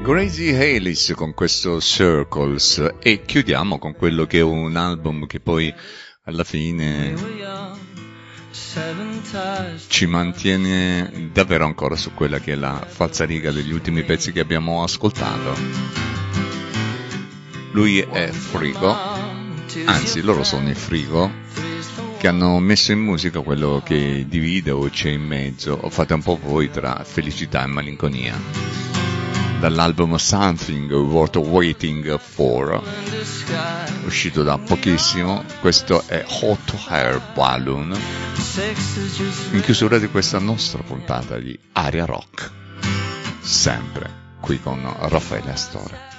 Gracie Hayles con questo Circles, e chiudiamo con quello che è un album che poi alla fine ci mantiene davvero ancora su quella che è la falsariga degli ultimi pezzi che abbiamo ascoltato. Lui è Frigo, anzi loro sono i Frigo, che hanno messo in musica quello che divide o c'è in mezzo, o fate un po' voi, tra felicità e malinconia. Dall'album Something Worth Waiting For, uscito da pochissimo, questo è Hot Air Balloon, in chiusura di questa nostra puntata di Aria Rock, sempre qui con Raffaele Astore.